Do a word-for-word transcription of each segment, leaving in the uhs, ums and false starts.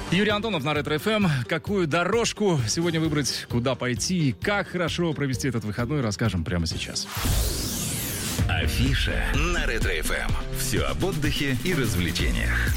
Юрий Антонов на Ретро эф эм. Какую дорожку сегодня выбрать, куда пойти и как хорошо провести этот выходной, расскажем прямо сейчас. Афиша на Ретро эф эм. Все об отдыхе и развлечениях.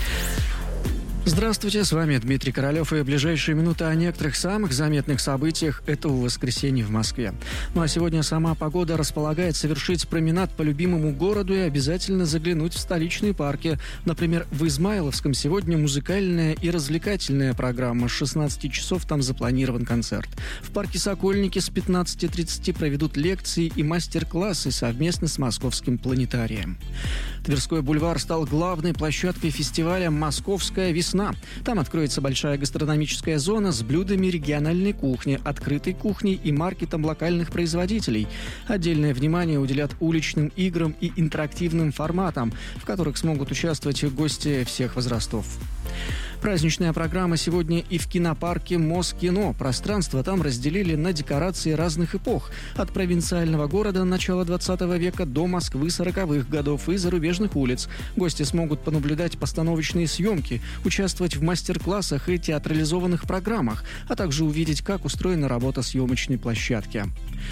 Здравствуйте, с вами Дмитрий Королёв, и ближайшие минуты о некоторых самых заметных событиях этого воскресенья в Москве. Ну а сегодня сама погода располагает совершить променад по любимому городу и обязательно заглянуть в столичные парки. Например, в Измайловском сегодня музыкальная и развлекательная программа. С шестнадцати часов там запланирован концерт. В парке Сокольники с пятнадцати тридцати проведут лекции и мастер-классы совместно с Московским планетарием. Тверской бульвар стал главной площадкой фестиваля «Московская весна». Там откроется большая гастрономическая зона с блюдами региональной кухни, открытой кухней и маркетом локальных производителей. Отдельное внимание уделят уличным играм и интерактивным форматам, в которых смогут участвовать гости всех возрастов. Праздничная программа сегодня и в кинопарке Москино. Пространство там разделили на декорации разных эпох. От провинциального города начала двадцатого века до Москвы сороковых годов и зарубежных улиц. Гости смогут понаблюдать постановочные съемки, участвовать в мастер-классах и театрализованных программах, а также увидеть, как устроена работа съемочной площадки.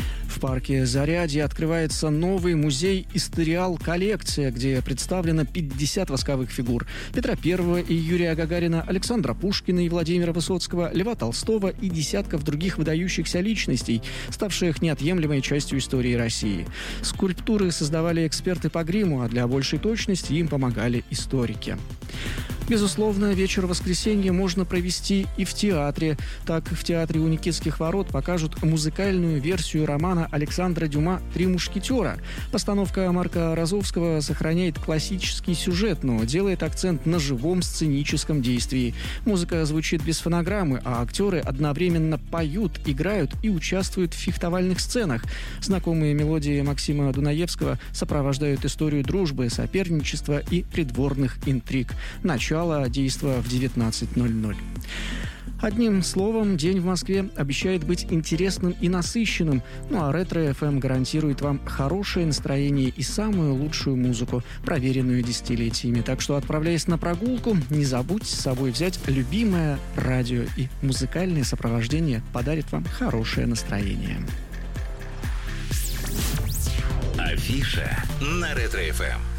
В парке Зарядье открывается новый музей «Историал-коллекция», где представлено пятьдесят восковых фигур Петра Первого и Юрия Гагарина, Александра Пушкина и Владимира Высоцкого, Льва Толстого и десятков других выдающихся личностей, ставших неотъемлемой частью истории России. Скульптуры создавали эксперты по гриму, а для большей точности им помогали историки. Безусловно, вечер воскресенья можно провести и в театре. Так, в театре у Никитских ворот покажут музыкальную версию романа Александра Дюма «Три мушкетера». Постановка Марка Розовского сохраняет классический сюжет, но делает акцент на живом сценическом действии. Музыка звучит без фонограммы, а актеры одновременно поют, играют и участвуют в фехтовальных сценах. Знакомые мелодии Максима Дунаевского сопровождают историю дружбы, соперничества и придворных интриг. Начало действа в девятнадцать ноль ноль. Одним словом, день в Москве обещает быть интересным и насыщенным. Ну а Ретро эф эм гарантирует вам хорошее настроение и самую лучшую музыку, проверенную десятилетиями. Так что, отправляясь на прогулку, не забудьте с собой взять любимое радио, и музыкальное сопровождение подарит вам хорошее настроение. Афиша на Ретро эф эм.